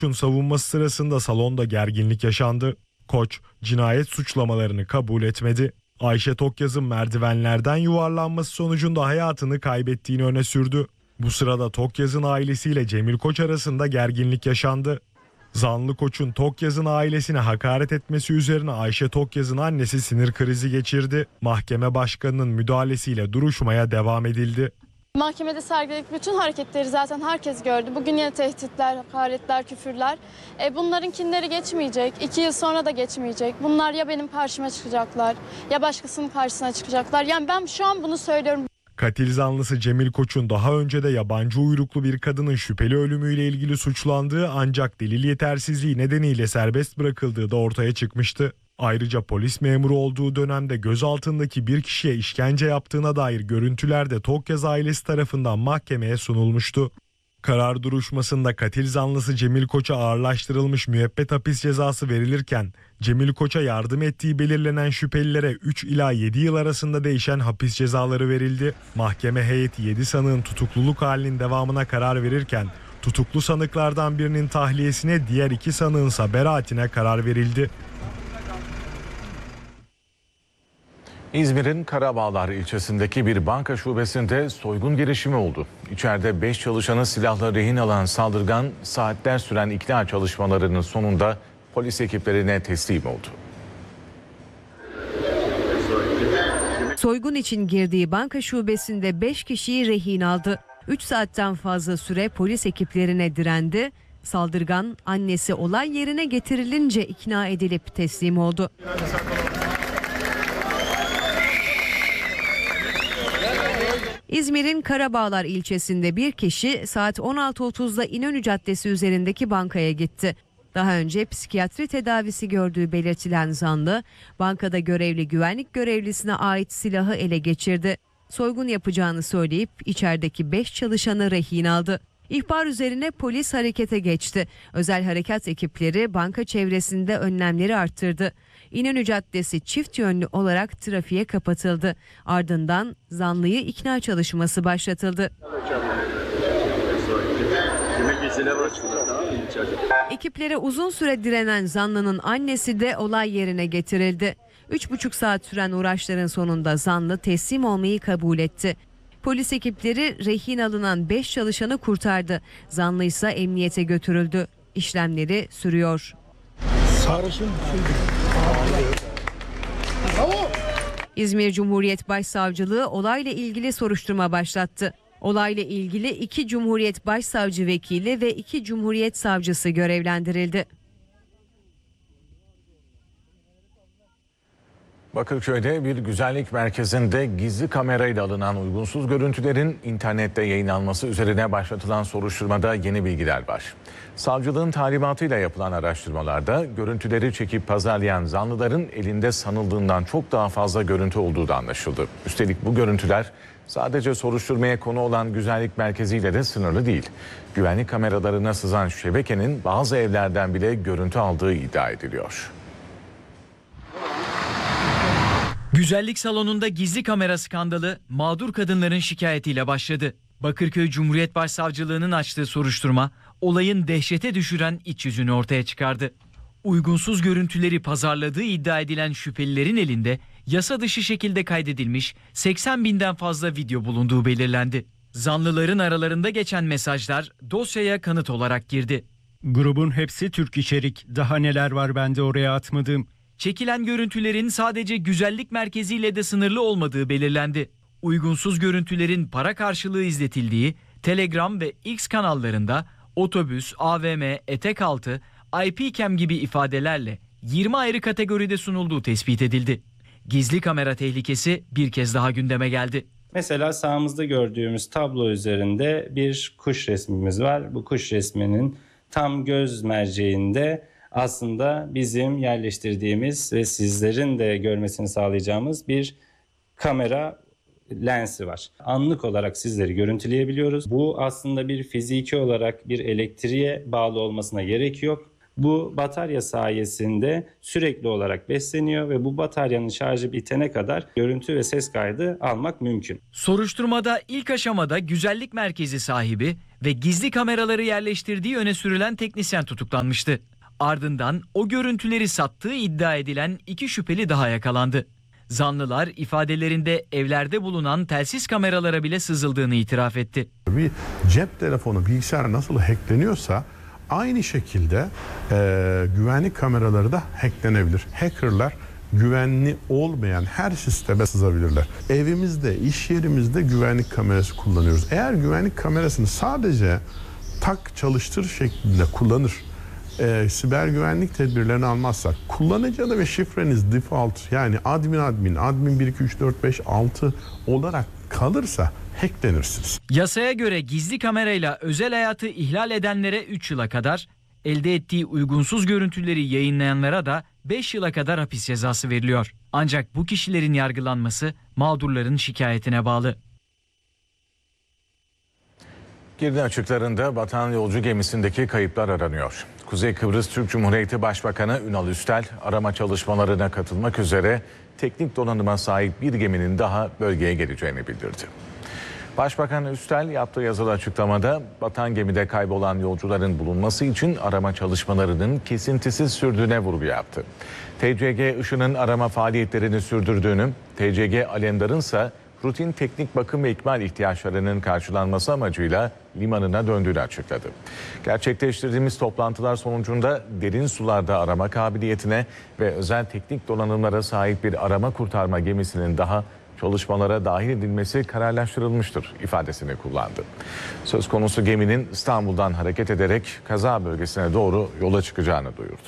Koç'un savunması sırasında salonda gerginlik yaşandı. Koç, cinayet suçlamalarını kabul etmedi. Ayşe Tokyaz'ın merdivenlerden yuvarlanması sonucunda hayatını kaybettiğini öne sürdü. Bu sırada Tokyaz'ın ailesiyle Cemil Koç arasında gerginlik yaşandı. Zanlı Koç'un Tokyaz'ın ailesine hakaret etmesi üzerine Ayşe Tokyaz'ın annesi sinir krizi geçirdi. Mahkeme başkanının müdahalesiyle duruşmaya devam edildi. Mahkemede sergiledik bütün hareketleri zaten herkes gördü. Bugün yine tehditler, hakaretler, küfürler. Bunların kinleri geçmeyecek. 2 yıl sonra da geçmeyecek. Bunlar ya benim karşıma çıkacaklar ya başkasının karşısına çıkacaklar. Yani ben şu an bunu söylüyorum. Katil zanlısı Cemil Koç'un daha önce de yabancı uyruklu bir kadının şüpheli ölümüyle ilgili suçlandığı ancak delil yetersizliği nedeniyle serbest bırakıldığı da ortaya çıkmıştı. Ayrıca polis memuru olduğu dönemde gözaltındaki bir kişiye işkence yaptığına dair görüntüler de Tokyaz ailesi tarafından mahkemeye sunulmuştu. Karar duruşmasında katil zanlısı Cemil Koç'a ağırlaştırılmış müebbet hapis cezası verilirken Cemil Koç'a yardım ettiği belirlenen şüphelilere 3 ila 7 yıl arasında değişen hapis cezaları verildi. Mahkeme heyeti 7 sanığın tutukluluk halinin devamına karar verirken tutuklu sanıklardan birinin tahliyesine, diğer 2 sanığınsa beraatine karar verildi. İzmir'in Karabağlar ilçesindeki bir banka şubesinde soygun girişimi oldu. İçeride 5 çalışanı silahla rehin alan saldırgan saatler süren ikna çalışmalarının sonunda polis ekiplerine teslim oldu. Soygun için girdiği banka şubesinde 5 kişiyi rehin aldı. 3 saatten fazla süre polis ekiplerine direndi. Saldırgan annesi olay yerine getirilince ikna edilip teslim oldu. İzmir'in Karabağlar ilçesinde bir kişi saat 16.30'da İnönü Caddesi üzerindeki bankaya gitti. Daha önce psikiyatri tedavisi gördüğü belirtilen zanlı, bankada görevli güvenlik görevlisine ait silahı ele geçirdi. Soygun yapacağını söyleyip içerideki 5 çalışanı rehin aldı. İhbar üzerine polis harekete geçti. Özel harekat ekipleri banka çevresinde önlemleri arttırdı. İnönü Caddesi çift yönlü olarak trafiğe kapatıldı. Ardından zanlıyı ikna çalışması başlatıldı. Ekiplere uzun süre direnen zanlının annesi de olay yerine getirildi. 3,5 saat süren uğraşların sonunda zanlı teslim olmayı kabul etti. Polis ekipleri rehin alınan 5 çalışanı kurtardı. Zanlı ise emniyete götürüldü. İşlemleri sürüyor. İzmir Cumhuriyet Başsavcılığı olayla ilgili soruşturma başlattı. Olayla ilgili 2 Cumhuriyet Başsavcı Vekili ve 2 Cumhuriyet Savcısı görevlendirildi. Bakırköy'de bir güzellik merkezinde gizli kamerayla alınan uygunsuz görüntülerin internette yayınlanması üzerine başlatılan soruşturmada yeni bilgiler var. Savcılığın talimatıyla yapılan araştırmalarda görüntüleri çekip pazarlayan zanlıların elinde sanıldığından çok daha fazla görüntü olduğu da anlaşıldı. Üstelik bu görüntüler sadece soruşturmaya konu olan güzellik merkeziyle de sınırlı değil. Güvenlik kameralarına sızan şebekenin bazı evlerden bile görüntü aldığı iddia ediliyor. Güzellik salonunda gizli kamera skandalı mağdur kadınların şikayetiyle başladı. Bakırköy Cumhuriyet Başsavcılığı'nın açtığı soruşturma olayın dehşete düşüren iç yüzünü ortaya çıkardı. Uygunsuz görüntüleri pazarladığı iddia edilen şüphelilerin elinde yasa dışı şekilde kaydedilmiş 80 binden fazla video bulunduğu belirlendi. Zanlıların aralarında geçen mesajlar dosyaya kanıt olarak girdi. Grubun hepsi Türk içerik. Daha neler var bende oraya atmadığım. Çekilen görüntülerin sadece güzellik merkeziyle de sınırlı olmadığı belirlendi. Uygunsuz görüntülerin para karşılığı izletildiği Telegram ve X kanallarında otobüs, AVM, etek altı, IP cam gibi ifadelerle 20 ayrı kategoride sunulduğu tespit edildi. Gizli kamera tehlikesi bir kez daha gündeme geldi. Mesela sağımızda gördüğümüz tablo üzerinde bir kuş resmimiz var. Bu kuş resminin tam göz merceğinde aslında bizim yerleştirdiğimiz ve sizlerin de görmesini sağlayacağımız bir kamera lensi var. Anlık olarak sizleri görüntüleyebiliyoruz. Bu aslında bir fiziki olarak bir elektriğe bağlı olmasına gerek yok. Bu batarya sayesinde sürekli olarak besleniyor ve bu bataryanın şarjı bitene kadar görüntü ve ses kaydı almak mümkün. Soruşturmada ilk aşamada güzellik merkezi sahibi ve gizli kameraları yerleştirdiği öne sürülen teknisyen tutuklanmıştı. Ardından o görüntüleri sattığı iddia edilen 2 şüpheli daha yakalandı. Zanlılar ifadelerinde evlerde bulunan telsiz kameralara bile sızıldığını itiraf etti. Bir cep telefonu, bilgisayar nasıl hackleniyorsa aynı şekilde güvenlik kameraları da hacklenebilir. Hackerlar güvenli olmayan her sisteme sızabilirler. Evimizde, iş yerimizde güvenlik kamerası kullanıyoruz. Eğer güvenlik kamerasını sadece tak çalıştır şeklinde kullanır, siber güvenlik tedbirlerini almazsak, kullanıcı adı ve şifreniz default yani admin 1 2 3 4 5 6 olarak kalırsa hacklenirsiniz. Yasaya göre gizli kamerayla özel hayatı ihlal edenlere 3 yıla kadar, elde ettiği uygunsuz görüntüleri yayınlayanlara da 5 yıla kadar hapis cezası veriliyor. Ancak bu kişilerin yargılanması mağdurların şikayetine bağlı. Girne açıklarında batan yolcu gemisindeki kayıplar aranıyor. Kuzey Kıbrıs Türk Cumhuriyeti Başbakanı Ünal Üstel arama çalışmalarına katılmak üzere teknik donanıma sahip bir geminin daha bölgeye geleceğini bildirdi. Başbakan Üstel yaptığı yazılı açıklamada batan gemide kaybolan yolcuların bulunması için arama çalışmalarının kesintisiz sürdüğüne vurgu yaptı. TCG Işın'ın arama faaliyetlerini sürdürdüğünü, TCG Alendar'ın ise rutin teknik bakım ve ikmal ihtiyaçlarının karşılanması amacıyla limanına döndüğünü açıkladı. Gerçekleştirdiğimiz toplantılar sonucunda derin sularda arama kabiliyetine ve özel teknik donanımlara sahip bir arama kurtarma gemisinin daha çalışmalara dahil edilmesi kararlaştırılmıştır ifadesini kullandı. Söz konusu geminin İstanbul'dan hareket ederek kaza bölgesine doğru yola çıkacağını duyurdu.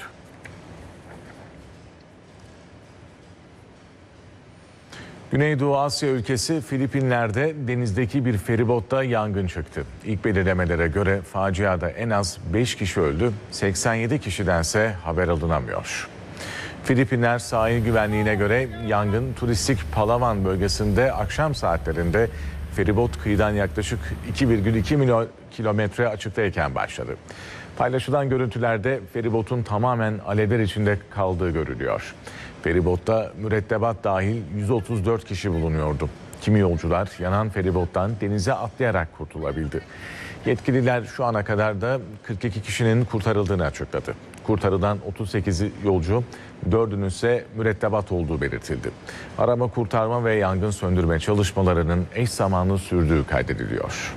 Güneydoğu Asya ülkesi Filipinler'de denizdeki bir feribotta yangın çıktı. İlk belirlemelere göre faciada en az 5 kişi öldü, 87 kişidense haber alınamıyor. Filipinler sahil güvenliğine göre yangın turistik Palawan bölgesinde akşam saatlerinde feribot kıyıdan yaklaşık 2,2 milyon kilometre açıktayken başladı. Paylaşılan görüntülerde feribotun tamamen alevler içinde kaldığı görülüyor. Feribotta mürettebat dahil 134 kişi bulunuyordu. Kimi yolcular yanan feribottan denize atlayarak kurtulabildi. Yetkililer şu ana kadar da 42 kişinin kurtarıldığını açıkladı. Kurtarılan 38 yolcu, 4'ünün ise mürettebat olduğu belirtildi. Arama, kurtarma ve yangın söndürme çalışmalarının eş zamanlı sürdüğü kaydediliyor.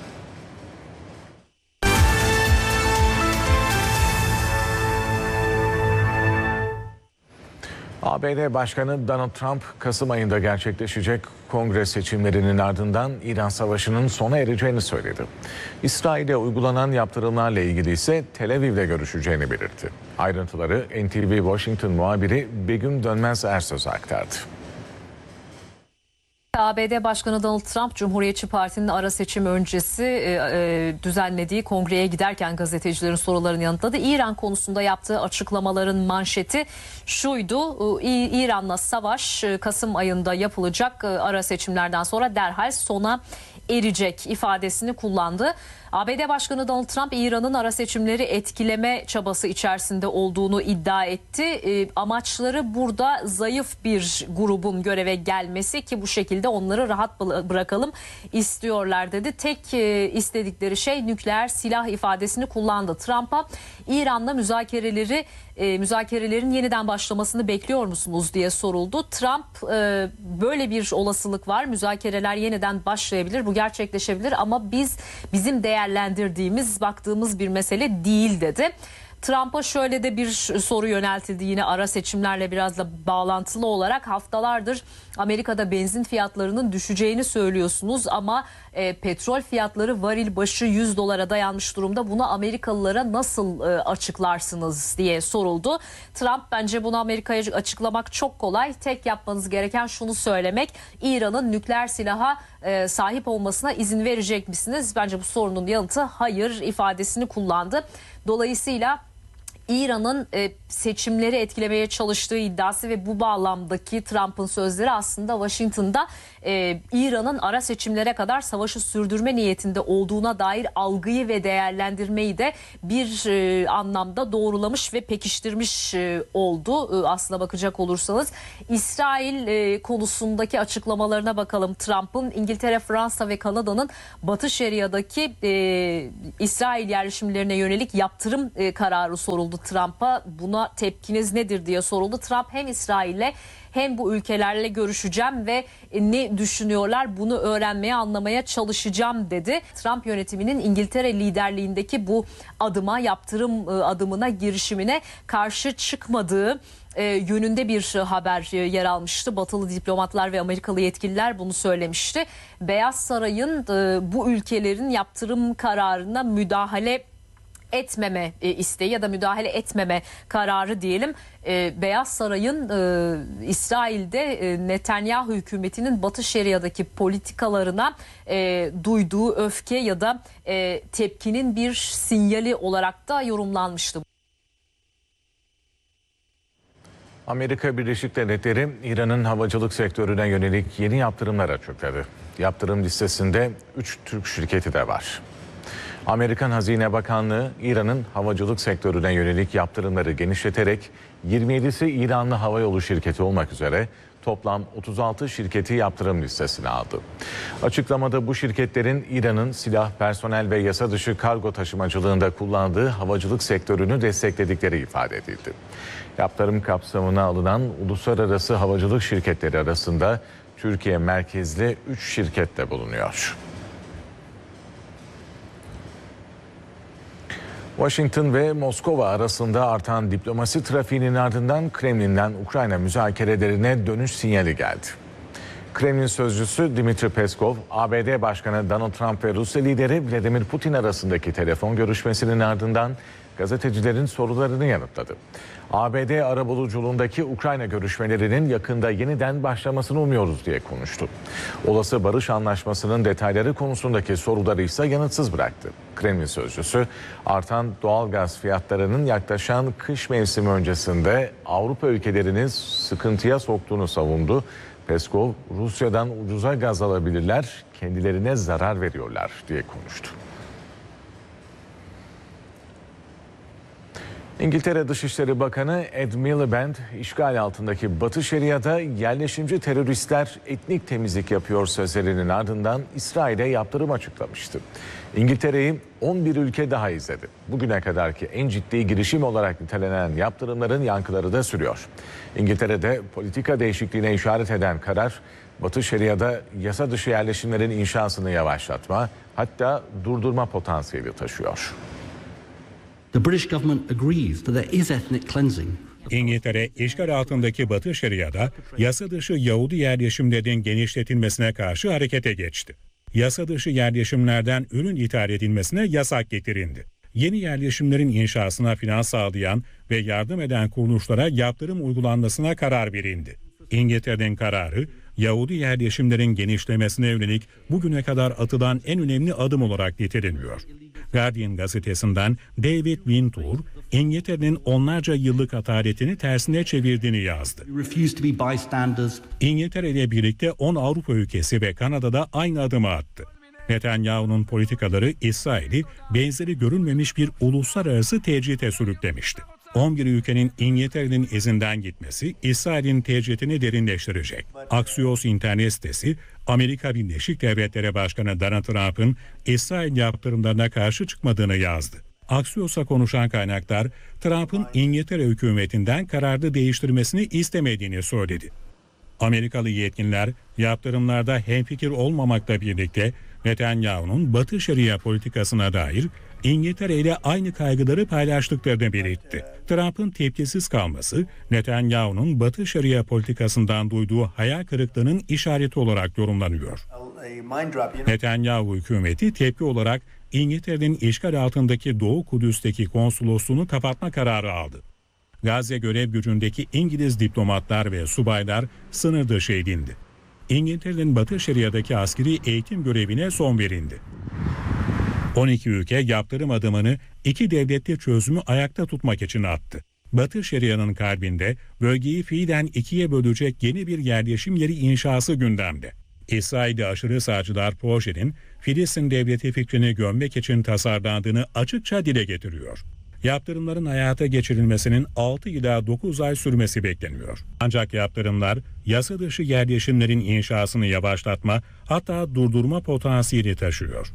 ABD Başkanı Donald Trump, Kasım ayında gerçekleşecek Kongre seçimlerinin ardından İran Savaşı'nın sona ereceğini söyledi. İsrail'e uygulanan yaptırımlarla ilgili ise Tel Aviv'de görüşeceğini belirtti. Ayrıntıları NTV Washington muhabiri Begüm Dönmez Ersöz aktardı. ABD Başkanı Donald Trump, Cumhuriyetçi Parti'nin ara seçim öncesi düzenlediği kongreye giderken gazetecilerin sorularını yanıtladı. İran konusunda yaptığı açıklamaların manşeti şuydu: İran'la savaş Kasım ayında yapılacak ara seçimlerden sonra derhal sona erecek ifadesini kullandı. ABD Başkanı Donald Trump, İran'ın ara seçimleri etkileme çabası içerisinde olduğunu iddia etti. Amaçları burada zayıf bir grubun göreve gelmesi ki bu şekilde onları rahat bırakalım istiyorlar dedi. Tek istedikleri şey nükleer silah ifadesini kullandı. Trump'a İran'la müzakerelerin yeniden başlamasını bekliyor musunuz diye soruldu. Trump böyle bir olasılık var. Müzakereler yeniden başlayabilir. Bu gerçekleşebilir ama bizim değerlendirdiğimiz, baktığımız bir mesele değil dedi. Trump'a şöyle de bir soru yöneltildi yine ara seçimlerle biraz da bağlantılı olarak. Haftalardır Amerika'da benzin fiyatlarının düşeceğini söylüyorsunuz ama petrol fiyatları varil başı $100 dayanmış durumda. Bunu Amerikalılara nasıl açıklarsınız diye soruldu. Trump, bence bunu Amerika'ya açıklamak çok kolay. Tek yapmanız gereken şunu söylemek: İran'ın nükleer silaha sahip olmasına izin verecek misiniz? Bence bu sorunun yanıtı hayır ifadesini kullandı. Dolayısıyla İran'ın seçimleri etkilemeye çalıştığı iddiası ve bu bağlamdaki Trump'ın sözleri aslında Washington'da İran'ın ara seçimlere kadar savaşı sürdürme niyetinde olduğuna dair algıyı ve değerlendirmeyi de bir anlamda doğrulamış ve pekiştirmiş oldu. Aslına bakacak olursanız İsrail konusundaki açıklamalarına bakalım. Trump'ın İngiltere, Fransa ve Kanada'nın Batı Şeria'daki İsrail yerleşimlerine yönelik yaptırım kararı soruldu Trump'a. Buna tepkiniz nedir diye soruldu. Trump hem İsrail'le hem bu ülkelerle görüşeceğim ve ne düşünüyorlar bunu öğrenmeye, anlamaya çalışacağım dedi. Trump yönetiminin İngiltere liderliğindeki bu yaptırım adımına, girişimine karşı çıkmadığı yönünde bir haber yer almıştı. Batılı diplomatlar ve Amerikalı yetkililer bunu söylemişti. Beyaz Saray'ın bu ülkelerin yaptırım kararına müdahale etmeme isteği ya da müdahale etmeme kararı diyelim. Beyaz Saray'ın İsrail'de Netanyahu hükümetinin Batı Şeria'daki politikalarına duyduğu öfke ya da tepkinin bir sinyali olarak da yorumlanmıştı. Amerika Birleşik Devletleri İran'ın havacılık sektörüne yönelik yeni yaptırımlar açıkladı. Yaptırım listesinde 3 Türk şirketi de var. Amerikan Hazine Bakanlığı İran'ın havacılık sektörüne yönelik yaptırımları genişleterek 27'si İranlı havayolu şirketi olmak üzere toplam 36 şirketi yaptırım listesine aldı. Açıklamada bu şirketlerin İran'ın silah, personel ve yasa dışı kargo taşımacılığında kullandığı havacılık sektörünü destekledikleri ifade edildi. Yaptırım kapsamına alınan uluslararası havacılık şirketleri arasında Türkiye merkezli 3 şirket de bulunuyor. Washington ve Moskova arasında artan diplomasi trafiğinin ardından Kremlin'den Ukrayna müzakerelerine dönüş sinyali geldi. Kremlin sözcüsü Dmitry Peskov, ABD Başkanı Donald Trump ve Rusya lideri Vladimir Putin arasındaki telefon görüşmesinin ardından gazetecilerin sorularını yanıtladı. ABD arabuluculuğundaki Ukrayna görüşmelerinin yakında yeniden başlamasını umuyoruz diye konuştu. Olası barış anlaşmasının detayları konusundaki soruları ise yanıtsız bıraktı. Kremlin sözcüsü artan doğalgaz fiyatlarının yaklaşan kış mevsimi öncesinde Avrupa ülkelerini sıkıntıya soktuğunu savundu. Peskov, Rusya'dan ucuza gaz alabilirler, kendilerine zarar veriyorlar diye konuştu. İngiltere Dışişleri Bakanı Ed Miliband, işgal altındaki Batı Şeria'da yerleşimci teröristler etnik temizlik yapıyor sözlerinin ardından İsrail'e yaptırım açıklamıştı. İngiltere'yi 11 ülke daha izledi. Bugüne kadarki en ciddi girişim olarak nitelenen yaptırımların yankıları da sürüyor. İngiltere'de politika değişikliğine işaret eden karar, Batı Şeria'da yasa dışı yerleşimlerin inşasını yavaşlatma, hatta durdurma potansiyeli taşıyor. The British government agrees that there is ethnic cleansing. İngiltere, işgal altındaki Batı Şeria'da yasa dışı Yahudi yerleşimlerinin genişletilmesine karşı harekete geçti. Yasa dışı yerleşimlerden ürün ithal edilmesine yasak getirildi. Yeni yerleşimlerin inşasına finans sağlayan ve yardım eden kuruluşlara yaptırım uygulanmasına karar verildi. İngiltere'nin kararı, Yahudi yerleşimlerin genişlemesine yönelik bugüne kadar atılan en önemli adım olarak niteleniyor. Guardian gazetesinden David Wintour, İngiltere'nin onlarca yıllık ataletini tersine çevirdiğini yazdı. İngiltere ile birlikte 10 Avrupa ülkesi ve Kanada'da aynı adımı attı. Netanyahu'nun politikaları İsrail'i benzeri görülmemiş bir uluslararası tecrite sürüklemişti. 11 ülkenin İngiltere'nin izinden gitmesi İsrail'in tecritini derinleştirecek. Axios internet sitesi, Amerika Birleşik Devletleri Başkanı Donald Trump'ın İsrail yaptırımlarına karşı çıkmadığını yazdı. Axios'a konuşan kaynaklar, Trump'ın İngiltere hükümetinden kararı değiştirmesini istemediğini söyledi. Amerikalı yetkililer yaptırımlarda hemfikir olmamakla birlikte Netanyahu'nun Batı Şeria politikasına dair İngiltere ile aynı kaygıları paylaştıklarını belirtti. Trump'ın tepkisiz kalması Netanyahu'nun Batı Şeria politikasından duyduğu hayal kırıklığının işareti olarak yorumlanıyor. Netanyahu hükümeti tepki olarak İngiltere'nin işgal altındaki Doğu Kudüs'teki konsolosluğunu kapatma kararı aldı. Gazze görev gücündeki İngiliz diplomatlar ve subaylar sınır dışı edildi. İngiltere'nin Batı Şeria'daki askeri eğitim görevine son verildi. 12 ülke yaptırım adımını iki devletli çözümü ayakta tutmak için attı. Batı Şeria'nın kalbinde bölgeyi fiilen ikiye bölecek yeni bir yerleşim yeri inşası gündemde. İsrail'de aşırı sağcılar projenin Filistin devleti fikrini gömmek için tasarlandığını açıkça dile getiriyor. Yaptırımların hayata geçirilmesinin 6 ila 9 ay sürmesi bekleniyor. Ancak yaptırımlar yasa dışı yerleşimlerin inşasını yavaşlatma, hatta durdurma potansiyeli taşıyor.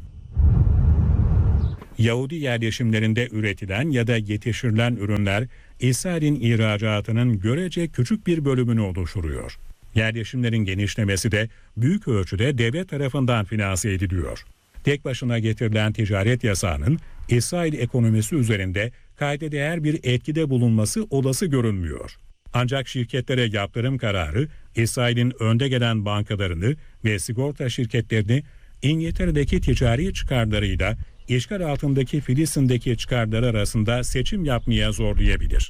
Yahudi yerleşimlerinde üretilen ya da yetiştirilen ürünler İsrail'in ihracatının görece küçük bir bölümünü oluşturuyor. Yerleşimlerin genişlemesi de büyük ölçüde devlet tarafından finanse ediliyor. Tek başına getirilen ticaret yasağının İsrail ekonomisi üzerinde kayda değer bir etkide bulunması olası görünmüyor. Ancak şirketlere yaptırım kararı İsrail'in önde gelen bankalarını ve sigorta şirketlerini İngiltere'deki ticari çıkarlarıyla işgal altındaki Filistin'deki çıkarları arasında seçim yapmaya zorlayabilir.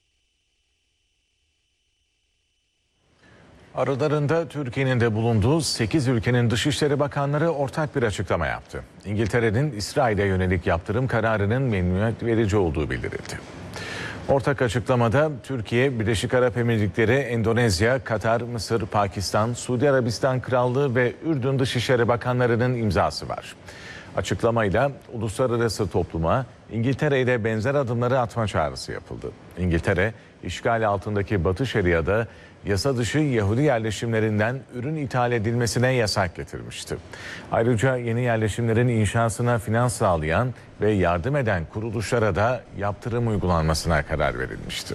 Aralarında Türkiye'nin de bulunduğu 8 ülkenin Dışişleri Bakanları ortak bir açıklama yaptı. İngiltere'nin İsrail'e yönelik yaptırım kararının memnuniyet verici olduğu bildirildi. Ortak açıklamada Türkiye, Birleşik Arap Emirlikleri, Endonezya, Katar, Mısır, Pakistan, Suudi Arabistan Krallığı ve Ürdün Dışişleri Bakanlarının imzası var. Açıklamayla uluslararası topluma İngiltere ile benzer adımları atma çağrısı yapıldı. İngiltere, işgal altındaki Batı Şeria'da yasa dışı Yahudi yerleşimlerinden ürün ithal edilmesine yasak getirmişti. Ayrıca yeni yerleşimlerin inşasına finans sağlayan ve yardım eden kuruluşlara da yaptırım uygulanmasına karar verilmişti.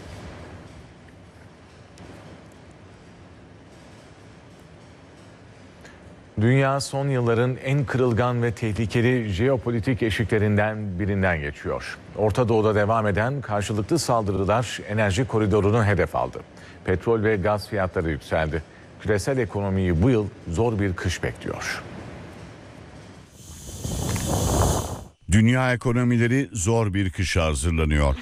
Dünya son yılların en kırılgan ve tehlikeli jeopolitik eşiklerinden birinden geçiyor. Orta Doğu'da devam eden karşılıklı saldırılar enerji koridorunu hedef aldı. Petrol ve gaz fiyatları yükseldi. Küresel ekonomiyi bu yıl zor bir kış bekliyor. Dünya ekonomileri zor bir kışa hazırlanıyor.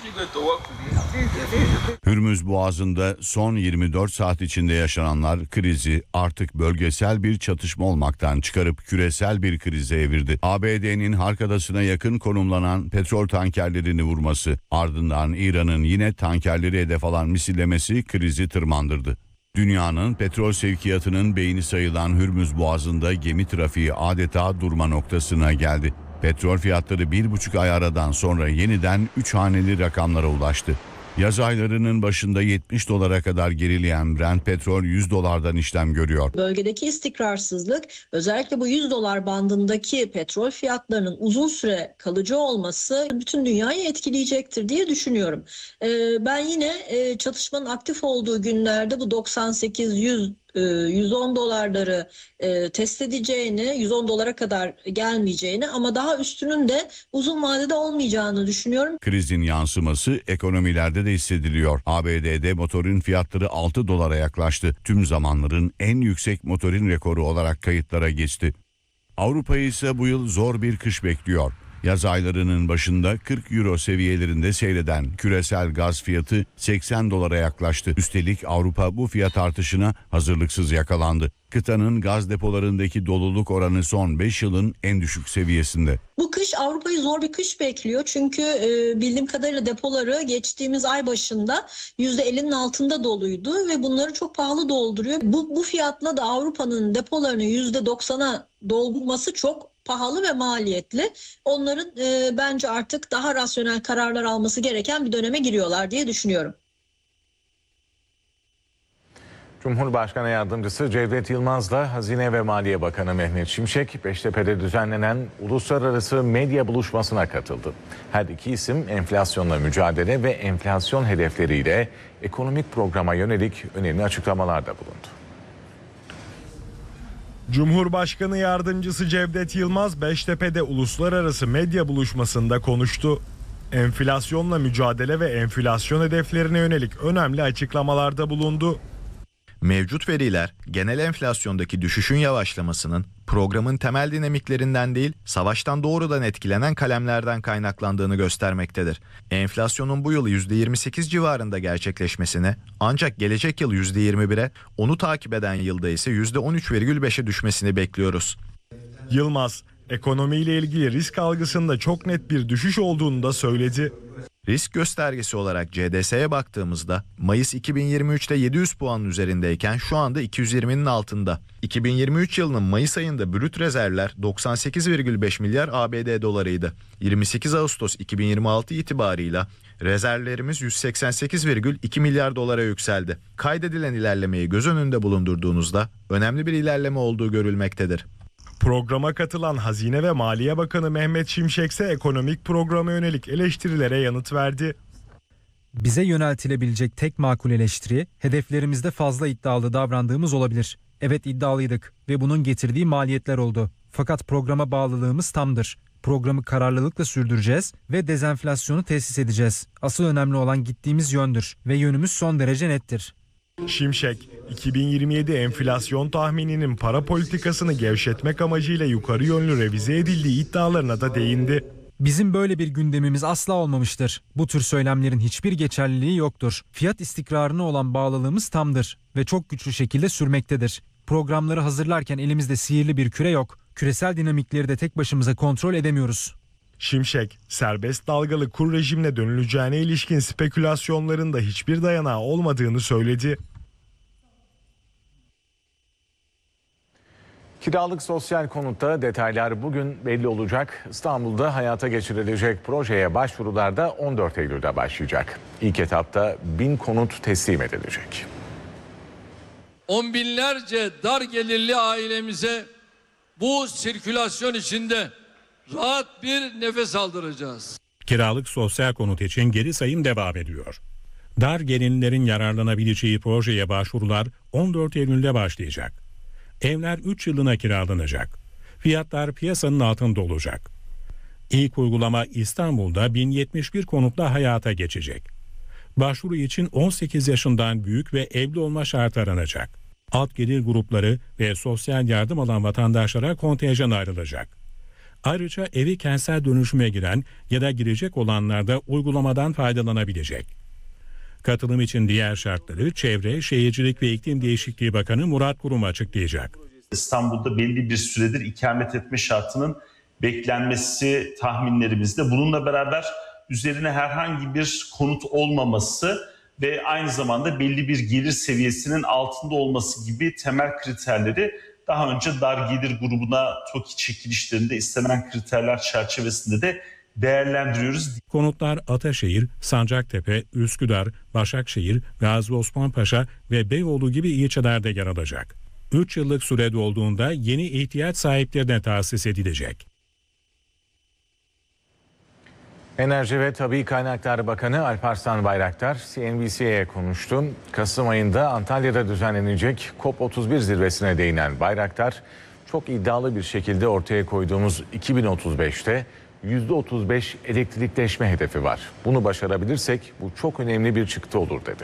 Hürmüz Boğazı'nda son 24 saat içinde yaşananlar krizi artık bölgesel bir çatışma olmaktan çıkarıp küresel bir krize evirdi. ABD'nin Hark Adası'na yakın konumlanan petrol tankerlerini vurması, ardından İran'ın yine tankerleri hedef alan misillemesi krizi tırmandırdı. Dünyanın petrol sevkiyatının beyni sayılan Hürmüz Boğazı'nda gemi trafiği adeta durma noktasına geldi. Petrol fiyatları 1,5 ay aradan sonra yeniden 3 haneli rakamlara ulaştı. Yaz aylarının başında 70 dolara kadar gerileyen Brent petrol 100 dolardan işlem görüyor. Bölgedeki istikrarsızlık özellikle bu 100 dolar bandındaki petrol fiyatlarının uzun süre kalıcı olması bütün dünyayı etkileyecektir diye düşünüyorum. Ben yine çatışmanın aktif olduğu günlerde bu 98-100 110 dolarları test edeceğini, 110 dolara kadar gelmeyeceğini ama daha üstünün de uzun vadede olmayacağını düşünüyorum. Krizin yansıması ekonomilerde de hissediliyor. ABD'de motorin fiyatları 6 dolara yaklaştı. Tüm zamanların en yüksek motorin rekoru olarak kayıtlara geçti. Avrupa'yı ise bu yıl zor bir kış bekliyor. Yaz aylarının başında 40 euro seviyelerinde seyreden küresel gaz fiyatı 80 dolara yaklaştı. Üstelik Avrupa bu fiyat artışına hazırlıksız yakalandı. Kıtanın gaz depolarındaki doluluk oranı son 5 yılın en düşük seviyesinde. Bu kış Avrupa'yı zor bir kış bekliyor. Çünkü bildiğim kadarıyla depoları geçtiğimiz ay başında %50'nin altında doluydu ve bunları çok pahalı dolduruyor. Bu fiyatla da Avrupa'nın depolarını %90'a doldurması çok pahalı ve maliyetli. Onların bence artık daha rasyonel kararlar alması gereken bir döneme giriyorlar diye düşünüyorum. Cumhurbaşkanı Yardımcısı Cevdet Yılmaz'la Hazine ve Maliye Bakanı Mehmet Şimşek, Beştepe'de düzenlenen uluslararası medya buluşmasına katıldı. Her iki isim enflasyonla mücadele ve enflasyon hedefleriyle ekonomik programa yönelik önemli açıklamalarda bulundu. Cumhurbaşkanı Yardımcısı Cevdet Yılmaz, Beştepe'de uluslararası medya buluşmasında konuştu. Enflasyonla mücadele ve enflasyon hedeflerine yönelik önemli açıklamalarda bulundu. Mevcut veriler genel enflasyondaki düşüşün yavaşlamasının programın temel dinamiklerinden değil, savaştan doğrudan etkilenen kalemlerden kaynaklandığını göstermektedir. Enflasyonun bu yıl %28 civarında gerçekleşmesini, ancak gelecek yıl %21'e, onu takip eden yılda ise %13,5'e düşmesini bekliyoruz. Yılmaz, ekonomiyle ilgili risk algısında çok net bir düşüş olduğunu da söyledi. Risk göstergesi olarak CDS'ye baktığımızda Mayıs 2023'te 700 puanın üzerindeyken şu anda 220'nin altında. 2023 yılının Mayıs ayında brüt rezervler 98,5 milyar ABD dolarıydı. 28 Ağustos 2026 itibarıyla rezervlerimiz 188,2 milyar dolara yükseldi. Kaydedilen ilerlemeyi göz önünde bulundurduğunuzda önemli bir ilerleme olduğu görülmektedir. Programa katılan Hazine ve Maliye Bakanı Mehmet Şimşek ise ekonomik programa yönelik eleştirilere yanıt verdi. Bize yöneltilebilecek tek makul eleştiri, hedeflerimizde fazla iddialı davrandığımız olabilir. Evet, iddialıydık ve bunun getirdiği maliyetler oldu. Fakat programa bağlılığımız tamdır. Programı kararlılıkla sürdüreceğiz ve dezenflasyonu tesis edeceğiz. Asıl önemli olan gittiğimiz yöndür ve yönümüz son derece nettir. Şimşek, 2027 enflasyon tahmininin para politikasını gevşetmek amacıyla yukarı yönlü revize edildiği iddialarına da değindi. Bizim böyle bir gündemimiz asla olmamıştır. Bu tür söylemlerin hiçbir geçerliliği yoktur. Fiyat istikrarına olan bağlılığımız tamdır ve çok güçlü şekilde sürmektedir. Programları hazırlarken elimizde sihirli bir küre yok. Küresel dinamikleri de tek başımıza kontrol edemiyoruz. Şimşek, serbest dalgalı kur rejimine dönüleceğine ilişkin spekülasyonların da hiçbir dayanağı olmadığını söyledi. Kiralık sosyal konutta detaylar bugün belli olacak. İstanbul'da hayata geçirilecek projeye başvurular da 14 Eylül'de başlayacak. İlk etapta 1000 konut teslim edilecek. On binlerce dar gelirli ailemize bu sirkülasyon içinde rahat bir nefes aldıracağız. Kiralık sosyal konut için geri sayım devam ediyor. Dar gelirlilerin yararlanabileceği projeye başvurular 14 Eylül'de başlayacak. Evler 3 yılına kiralanacak. Fiyatlar piyasanın altında olacak. İlk uygulama İstanbul'da 1071 konutla hayata geçecek. Başvuru için 18 yaşından büyük ve evli olma şartı aranacak. Alt gelir grupları ve sosyal yardım alan vatandaşlara kontenjan ayrılacak. Ayrıca evi kentsel dönüşüme giren ya da girecek olanlar da uygulamadan faydalanabilecek. Katılım için diğer şartları Çevre, Şehircilik ve İklim Değişikliği Bakanı Murat Kurum açıklayacak. İstanbul'da belli bir süredir ikamet etme şartının beklenmesi tahminlerimizde. Bununla beraber üzerine herhangi bir konut olmaması ve aynı zamanda belli bir gelir seviyesinin altında olması gibi temel kriterleri daha önce dar gelir grubuna TOKİ çekilişlerinde istenen kriterler çerçevesinde de değerlendiriyoruz. Konutlar Ataşehir, Sancaktepe, Üsküdar, Başakşehir, Gazi Osman Paşa ve Beyoğlu gibi ilçelerde yer alacak. 3 yıllık süre dolduğunda yeni ihtiyaç sahiplerine tahsis edilecek. Enerji ve Tabii Kaynaklar Bakanı Alparslan Bayraktar CNBC'ye konuştu. Kasım ayında Antalya'da düzenlenecek COP31 zirvesine değinen Bayraktar, çok iddialı bir şekilde ortaya koyduğumuz 2035'te %35 elektrikleşme hedefi var. Bunu başarabilirsek bu çok önemli bir çıktı olur dedi.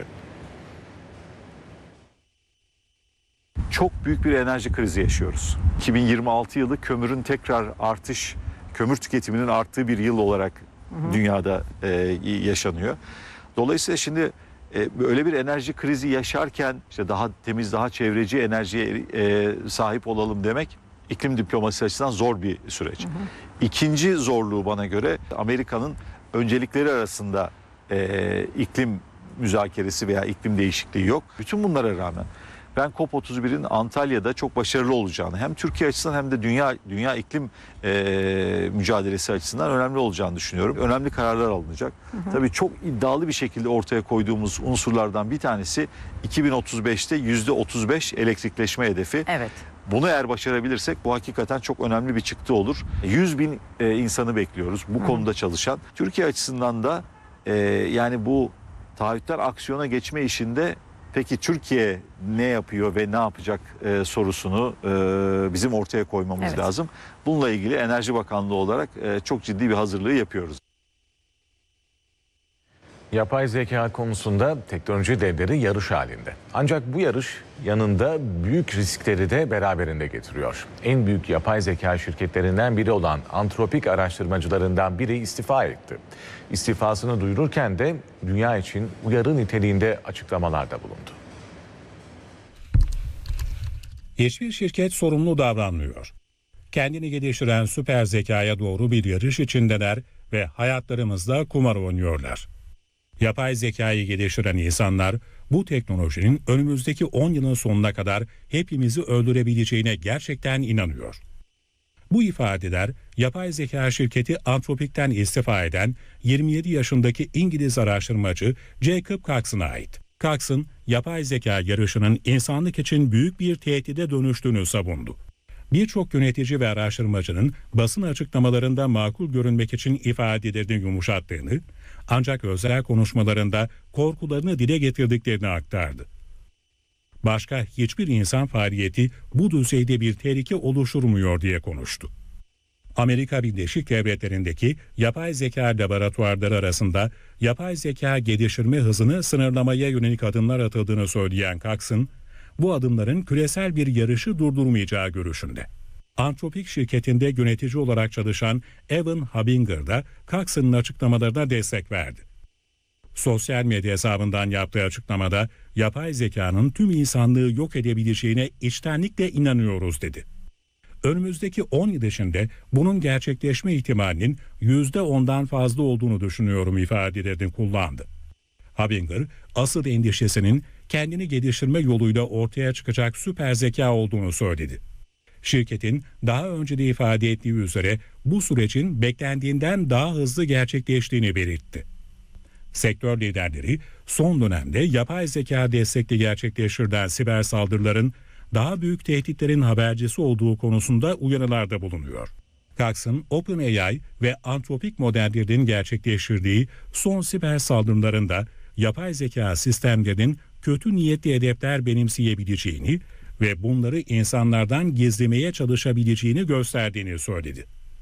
Çok büyük bir enerji krizi yaşıyoruz. 2026 yılı kömürün tekrar kömür tüketiminin arttığı bir yıl olarak dünyada yaşanıyor. Dolayısıyla şimdi böyle bir enerji krizi yaşarken işte daha temiz, daha çevreci enerjiye sahip olalım demek iklim diplomasisi açısından zor bir süreç. İkinci zorluğu bana göre Amerika'nın öncelikleri arasında iklim müzakeresi veya iklim değişikliği yok. Bütün bunlara rağmen ben COP31'in Antalya'da çok başarılı olacağını, hem Türkiye açısından hem de dünya iklim mücadelesi açısından önemli olacağını düşünüyorum. Önemli kararlar alınacak. Tabii çok iddialı bir şekilde ortaya koyduğumuz unsurlardan bir tanesi 2035'te %35 elektrikleşme hedefi. Evet. Bunu eğer başarabilirsek bu hakikaten çok önemli bir çıktı olur. 100 bin insanı bekliyoruz bu konuda çalışan. Türkiye açısından da yani bu taahhütler aksiyona geçme işinde peki Türkiye ne yapıyor ve ne yapacak sorusunu bizim ortaya koymamız lazım. Bununla ilgili Enerji Bakanlığı olarak çok ciddi bir hazırlığı yapıyoruz. Yapay zeka konusunda teknoloji devleri yarış halinde. Ancak bu yarış yanında büyük riskleri de beraberinde getiriyor. En büyük yapay zeka şirketlerinden biri olan Anthropic araştırmacılarından biri istifa etti. İstifasını duyururken de dünya için uyarı niteliğinde açıklamalarda bulundu. Hiçbir şirket sorumlu davranmıyor. Kendini geliştiren süper zekaya doğru bir yarış içindeler ve hayatlarımızda kumar oynuyorlar. Yapay zekayı geliştiren insanlar bu teknolojinin önümüzdeki 10 yılın sonuna kadar hepimizi öldürebileceğine gerçekten inanıyor. Bu ifadeler yapay zeka şirketi Anthropic'ten istifa eden 27 yaşındaki İngiliz araştırmacı Jacob Coxon'a ait. Coxon, yapay zeka yarışının insanlık için büyük bir tehdide dönüştüğünü savundu. Birçok yönetici ve araştırmacının basın açıklamalarında makul görünmek için ifadelerini yumuşattığını, ancak özel konuşmalarında korkularını dile getirdiklerini aktardı. Başka hiçbir insan faaliyeti bu düzeyde bir tehlike oluşturmuyor diye konuştu. Amerika Birleşik Devletleri'ndeki yapay zeka laboratuvarları arasında yapay zeka geliştirme hızını sınırlamaya yönelik adımlar atıldığını söyleyen Coxon, bu adımların küresel bir yarışı durdurmayacağı görüşünde. Anthropic şirketinde yönetici olarak çalışan Evan Habinger da Coxon'un açıklamalarına destek verdi. Sosyal medya hesabından yaptığı açıklamada yapay zekanın tüm insanlığı yok edebileceğine içtenlikle inanıyoruz dedi. Önümüzdeki 10 yıl içinde bunun gerçekleşme ihtimalinin %10'dan fazla olduğunu düşünüyorum ifadelerini kullandı. Habinger, asıl endişesinin kendini geliştirme yoluyla ortaya çıkacak süper zeka olduğunu söyledi. Şirketin daha önce de ifade ettiği üzere bu sürecin beklendiğinden daha hızlı gerçekleştiğini belirtti. Sektör liderleri son dönemde yapay zeka destekli gerçekleştirilen siber saldırıların daha büyük tehditlerin habercisi olduğu konusunda uyarılarda bulunuyor. Coxon, OpenAI ve Anthropic modellerinin gerçekleştirdiği son siber saldırılarında yapay zeka sistemlerinin kötü niyetli hedefler benimseyebileceğini ve bunları insanlardan gizlemeye çalışabileceğini gösterdiğini söyledi.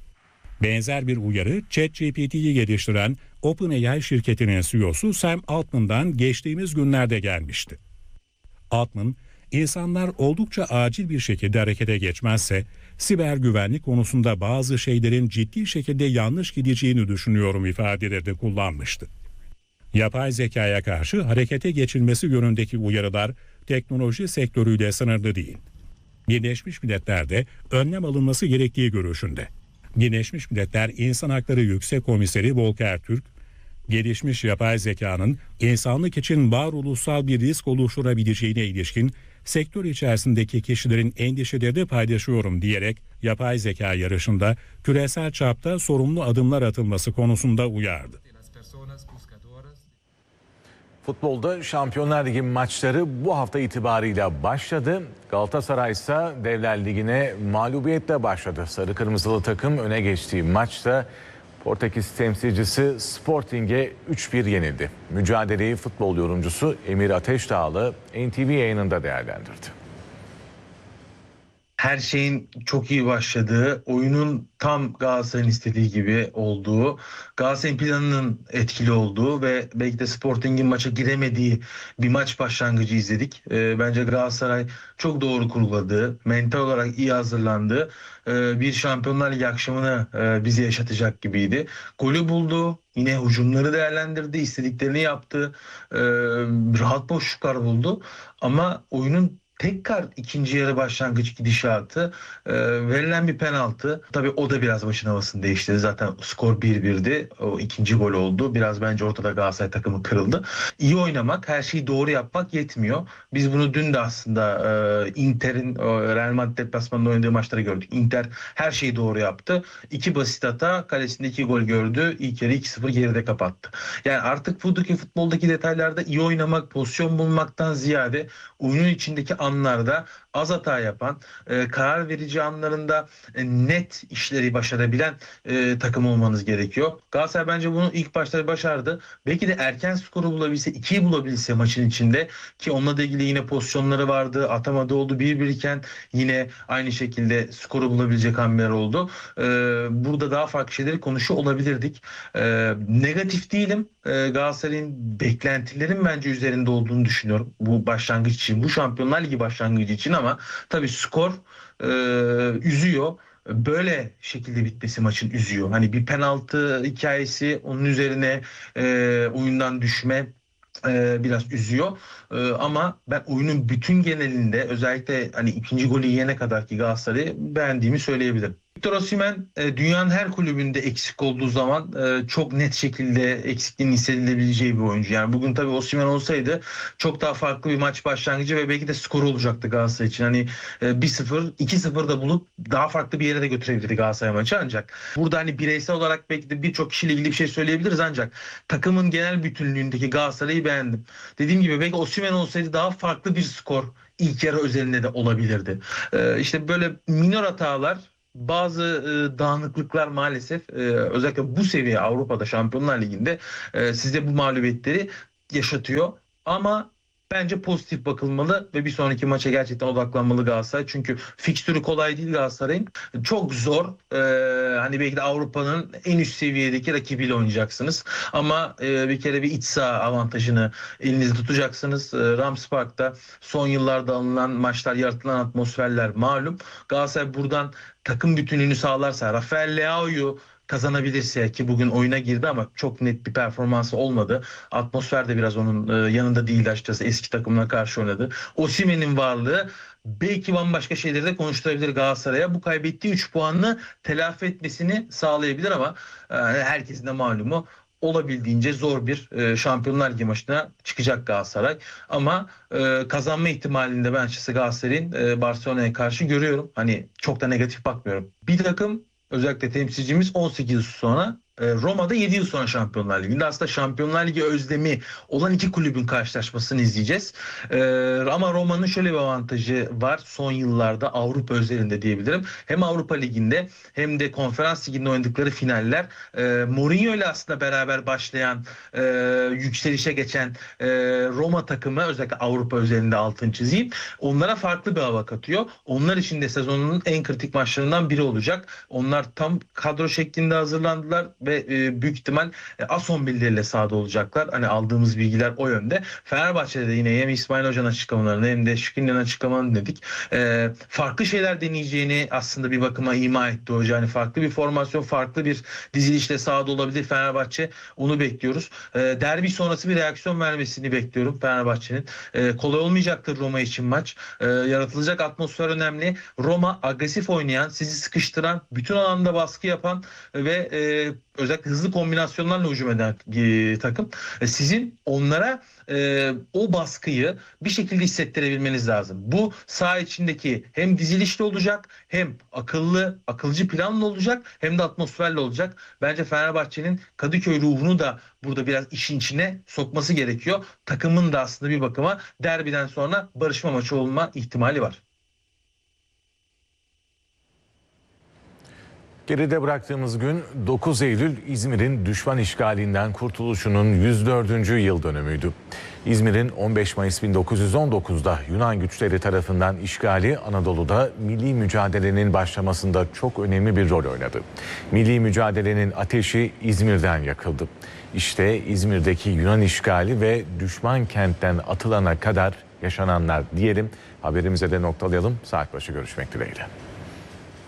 Benzer bir uyarı ChatGPT'yi geliştiren OpenAI şirketinin CEO'su Sam Altman'dan geçtiğimiz günlerde gelmişti. Altman, insanlar oldukça acil bir şekilde harekete geçmezse siber güvenlik konusunda bazı şeylerin ciddi şekilde yanlış gideceğini düşünüyorum ifadelerini kullanmıştı. Yapay zekaya karşı harekete geçilmesi yönündeki uyarılar teknoloji sektörüyle sınırlı değil. Birleşmiş Milletler'de önlem alınması gerektiği görüşünde. Birleşmiş Milletler İnsan Hakları Yüksek Komiseri Volker Türk, gelişmiş yapay zekanın insanlık için varoluşsal bir risk oluşturabileceğine ilişkin sektör içerisindeki kişilerin endişelerini paylaşıyorum diyerek yapay zeka yarışında küresel çapta sorumlu adımlar atılması konusunda uyardı. Futbolda Şampiyonlar Ligi maçları bu hafta itibarıyla başladı. Galatasaray ise Devler Ligi'ne mağlubiyetle başladı. Sarı Kırmızılı takım öne geçtiği maçta Portekiz temsilcisi Sporting'e 3-1 yenildi. Mücadeleyi futbol yorumcusu Emir Ateşdağlı NTV yayınında değerlendirdi. Her şeyin çok iyi başladığı, oyunun tam Galatasaray'ın istediği gibi olduğu, Galatasaray'ın planının etkili olduğu ve belki de Sporting'in maça giremediği bir maç başlangıcı izledik. Bence Galatasaray çok doğru kurguladığı, mental olarak iyi hazırlandığı bir Şampiyonlar Ligi akşamını bize yaşatacak gibiydi. Golü buldu, yine hücumları değerlendirdi, istediklerini yaptı, rahat boşluklar buldu ama oyunun tekrar ikinci yarı başlangıç gidişatı, verilen bir penaltı. Tabii o da biraz maçın havasını değiştirdi. Zaten skor 1-1'di. O ikinci gol oldu. Biraz bence ortada Galatasaray takımı kırıldı. İyi oynamak, her şeyi doğru yapmak yetmiyor. Biz bunu dün de aslında Inter'in Real Madrid deplasmanında oynadığı maçları gördük. Inter her şeyi doğru yaptı. 2 basit hata, kalesinde 2 gol gördü. İlk yarı 2-0 geride kapattı. Yani artık buradaki futboldaki detaylarda iyi oynamak, pozisyon bulmaktan ziyade oyunun içindeki anlarda az hata yapan, karar verici anlarında net işleri başarabilen takım olmanız gerekiyor. Galatasaray bence bunu ilk başta başardı. Belki de erken skoru bulabilse, 2'yi bulabilse maçın içinde, ki onunla da ilgili yine pozisyonları vardı. Atamadı oldu 1-1 iken yine aynı şekilde skoru bulabilecek hamleler oldu. Burada daha farklı şeyleri konuşuyor olabilirdik. Negatif değilim. Galatasaray'ın beklentilerin bence üzerinde olduğunu düşünüyorum. Bu başlangıç için, bu Şampiyonlar Ligi başlangıcı için, ama tabii skor üzüyor. Böyle şekilde bitmesi maçın üzüyor. Hani bir penaltı hikayesi, onun üzerine oyundan düşme biraz üzüyor. Ama ben oyunun bütün genelinde özellikle hani ikinci golü yiyene kadar ki Galatasaray'ı beğendiğimi söyleyebilirim. Victor Osimhen dünyanın her kulübünde eksik olduğu zaman çok net şekilde eksikliğini hissedilebileceği bir oyuncu. Yani bugün tabii Osimhen olsaydı çok daha farklı bir maç başlangıcı ve belki de skoru olacaktı Galatasaray için. Hani 1-0, 2-0 da bulup daha farklı bir yere de götürebilirdi Galatasaray maçı ancak. Burada hani bireysel olarak belki de birçok kişiyle ilgili bir şey söyleyebiliriz ancak takımın genel bütünlüğündeki Galatasaray'ı beğendim. Dediğim gibi belki Osimhen olsaydı daha farklı bir skor ilk yarı özelinde de olabilirdi. İşte böyle minor hatalar, bazı dağınıklıklar maalesef özellikle bu seviye Avrupa'da Şampiyonlar Ligi'nde size bu mağlubiyetleri yaşatıyor. Ama bence pozitif bakılmalı ve bir sonraki maça gerçekten odaklanmalı Galatasaray. Çünkü fikstürü kolay değil Galatasaray'ın. Çok zor. Hani belki de Avrupa'nın en üst seviyedeki rakibiyle oynayacaksınız. Ama bir kere bir iç saha avantajını elinizde tutacaksınız. Rams Park'ta son yıllarda alınan maçlar, yaratılan atmosferler malum. Galatasaray buradan takım bütünlüğünü sağlarsa, Rafael Leao'yu kazanabilirse, ki bugün oyuna girdi ama çok net bir performansı olmadı. Atmosfer de biraz onun yanında değildi açıkçası. Eski takımına karşı oynadı. Osimhen'in varlığı belki bambaşka şeyleri de konuşturabilir Galatasaray'a. Bu kaybettiği 3 puanını telafi etmesini sağlayabilir ama herkesin de malumu olabildiğince zor bir Şampiyonlar Ligi maçına çıkacak Galatasaray. Ama kazanma ihtimalinde ben açıkçası Galatasaray'ın Barcelona'ya karşı görüyorum. Hani çok da negatif bakmıyorum. Bir takım, özellikle temsilcimiz 18 yıl sonra Roma'da 7 yıl sonra Şampiyonlar Ligi'nde, aslında Şampiyonlar Ligi özlemi olan iki kulübün karşılaşmasını izleyeceğiz. Ama Roma'nın şöyle bir avantajı var son yıllarda Avrupa özelinde diyebilirim. Hem Avrupa Ligi'nde hem de Konferans Ligi'nde oynadıkları finaller Mourinho ile aslında beraber başlayan yükselişe geçen Roma takımı, özellikle Avrupa özelinde altını çizeyim, onlara farklı bir hava katıyor. Onlar için de sezonun en kritik maçlarından biri olacak. Onlar tam kadro şeklinde hazırlandılar ve büyük ihtimal as 11'leriyle sahada olacaklar. Hani aldığımız bilgiler o yönde. Fenerbahçe'de de yine hem İsmail Hoca'nın açıklamalarını hem de Şükrin'in açıklamalarını dedik. Farklı şeyler deneyeceğini aslında bir bakıma ima etti hoca. Hani farklı bir formasyon, farklı bir dizilişle sahada olabilir Fenerbahçe. Onu bekliyoruz. Derbi sonrası bir reaksiyon vermesini bekliyorum Fenerbahçe'nin. Kolay olmayacaktır Roma için maç. Yaratılacak atmosfer önemli. Roma agresif oynayan, sizi sıkıştıran, bütün alanda baskı yapan ve özellikle hızlı kombinasyonlarla hücum eden takım. Sizin onlara o baskıyı bir şekilde hissettirebilmeniz lazım. Bu saha içindeki hem dizilişli olacak, hem akılcı planlı olacak, hem de atmosferli olacak. Bence Fenerbahçe'nin Kadıköy ruhunu da burada biraz işin içine sokması gerekiyor. Takımın da aslında bir bakıma derbiden sonra barışma maçı olma ihtimali var. Geride bıraktığımız gün 9 Eylül İzmir'in düşman işgalinden kurtuluşunun 104. yıl dönümüydü. İzmir'in 15 Mayıs 1919'da Yunan güçleri tarafından işgali Anadolu'da milli mücadelenin başlamasında çok önemli bir rol oynadı. Milli mücadelenin ateşi İzmir'den yakıldı. İşte İzmir'deki Yunan işgali ve düşman kentten atılana kadar yaşananlar diyelim. Haberimize de noktalayalım. Saat başı görüşmek dileğiyle.